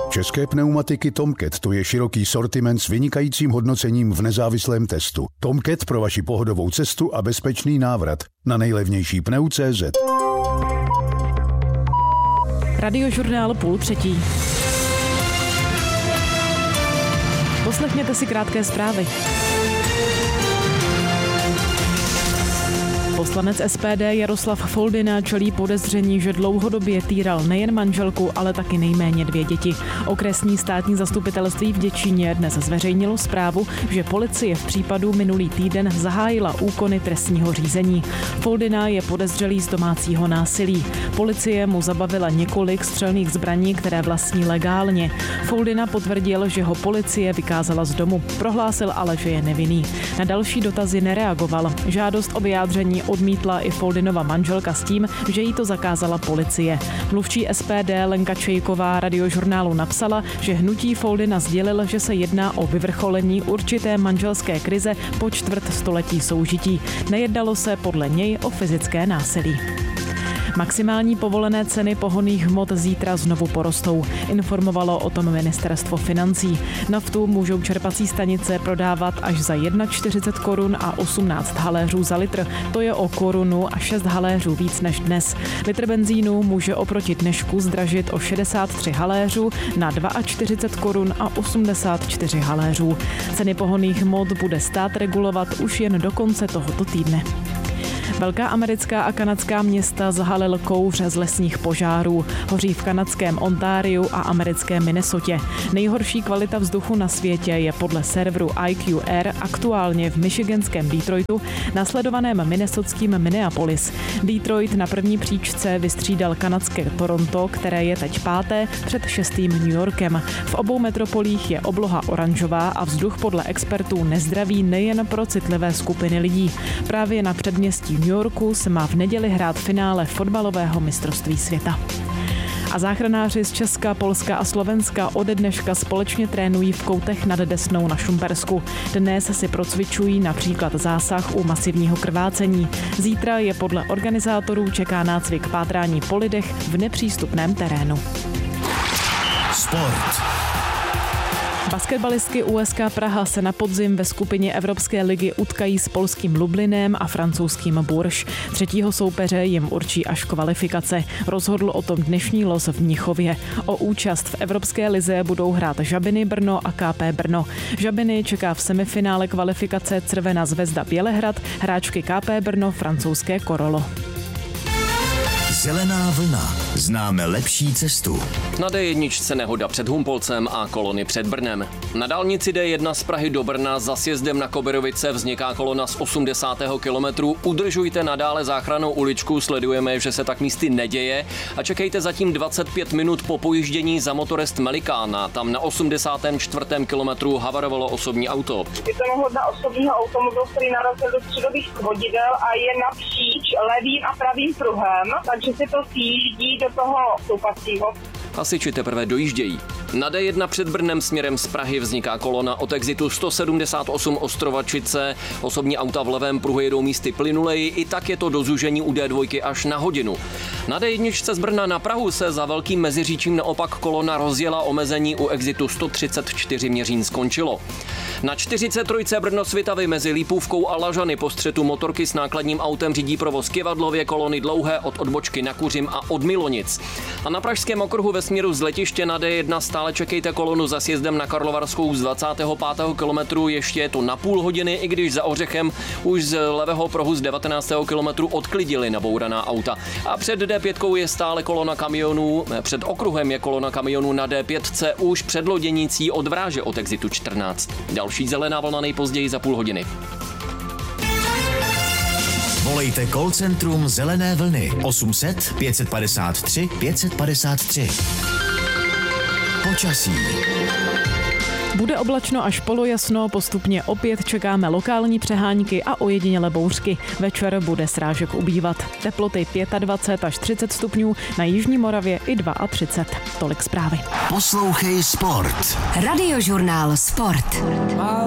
České pneumatiky Tomcat, to je široký sortiment s vynikajícím hodnocením v nezávislém testu. Tomcat pro vaši pohodovou cestu a bezpečný návrat na nejlevnější pneu.cz. Radiožurnál 2:30. Poslechněte si krátké zprávy. Poslanec SPD Jaroslav Foldyna čelí podezření, že dlouhodobě týral nejen manželku, ale taky nejméně 2 děti. Okresní státní zastupitelství v Děčíně dnes zveřejnilo zprávu, že policie v případu minulý týden zahájila úkony trestního řízení. Foldyna je podezřelý z domácího násilí. Policie mu zabavila několik střelných zbraní, které vlastní legálně. Foldyna potvrdil, že ho policie vykázala z domu. Prohlásil ale, že je nevinný. Na další dotazy nereagoval. Žádost o vyjádření odmítla i Foldynova manželka s tím, že jí to zakázala policie. Mluvčí SPD Lenka Čejková Radiožurnálu napsala, že hnutí Foldyna sdělil, že se jedná o vyvrcholení určité manželské krize po čtvrtstoletí soužití. Nejednalo se podle něj o fyzické násilí. Maximální povolené ceny pohonných hmot zítra znovu porostou. Informovalo o tom ministerstvo financí. Naftu můžou čerpací stanice prodávat až za 41 korun a 18 haléřů za litr. To je o korunu a 6 haléřů víc než dnes. Litr benzínu může oproti dnešku zdražit o 63 haléřů na 42 korun a 84 haléřů. Ceny pohonných hmot bude stát regulovat už jen do konce tohoto týdne. Velká americká a kanadská města zahalil kouř z lesních požárů. Hoří v kanadském Ontariu a americkém Minnesotě. Nejhorší kvalita vzduchu na světě je podle serveru IQR aktuálně v michiganském Detroitu, nasledovaném minnesotským Minneapolis. Detroit na první příčce vystřídal kanadské Toronto, které je teď 5. před 6. New Yorkem. V obou metropolích je obloha oranžová a vzduch podle expertů nezdravý nejen pro citlivé skupiny lidí. Právě na předměstí New Yorku se má v neděli hrát finále fotbalového mistrovství světa. A záchranáři z Česka, Polska a Slovenska ode dneška společně trénují v Koutech nad Desnou na Šumpersku. Dnes si procvičují například zásah u masivního krvácení. Zítra je podle organizátorů čeká nácvik pátrání po lidech v nepřístupném terénu. Sport. Basketbalistky USK Praha se na podzim ve skupině Evropské ligy utkají s polským Lublinem a francouzským Bourges. Třetího soupeře jim určí až kvalifikace. Rozhodl o tom dnešní los v Mnichově. O účast v Evropské lize budou hrát Žabiny Brno a KP Brno. Žabiny čeká v semifinále kvalifikace Crvená zvezda Bělehrad, hráčky KP Brno francouzské Korolo. Zelená vlna. Známe lepší cestu. Na D1 nehoda před Humpolcem a kolony před Brnem. Na dálnici D1 z Prahy do Brna za sjezdem na Koberovice vzniká kolona z 80. kilometru. Udržujte nadále záchrannou uličku, sledujeme, že se tak místy neděje a čekejte zatím 25 minut po pojíždění za motorest Melikána. Tam na 84. kilometru havarovalo osobní auto. Je to nehoda osobního automobilu, který narazil do středových vodidel a je napříč levým a pravým pruhem, takže se to sjíždí do toho stoupacího. Hasiči teprve dojíždějí. Na D1 před Brnem směrem z Prahy vzniká kolona od exitu 178 Ostrovačice. Osobní auta v levém pruhu jedou místy plynuleji, i tak je to do zúžení u D2 až na hodinu. Na D1 z Brna na Prahu se za Velkým Meziříčím naopak kolona rozjela, omezení u exitu 134 Měřín skončilo. Na 43 Brno-Svitavy mezi Lípůvkou a Lažany po střetu motorky s nákladním autem řídí provoz Kyvadlově, kolony dlouhé od odbočky na Kuřim a od Milonic. A na pražském okruhu ve směru z letiště na D1 stále čekejte kolonu za sjezdem na Karlovarskou z 25. kilometru, ještě je to na půl hodiny, i když za Ořechem už z levého pruhu z 19. kilometru odklidili nabouraná auta. A před D5 je stále kolona kamionů, před okruhem je kolona kamionů na D5 už před loděnicí od Vráže od exitu 14. Další zelená vlna nejpozději za půl hodiny. Volejte call centrum Zelené vlny 800 553 553. Počasí. Bude oblačno až polojasno, postupně opět čekáme lokální přehánky a ojedinělé bouřky. Večer bude srážek ubývat. Teploty 25 až 30 stupňů, na jižní Moravě i 32. Tolik zprávy. Poslouchej Sport. Radiožurnál Sport.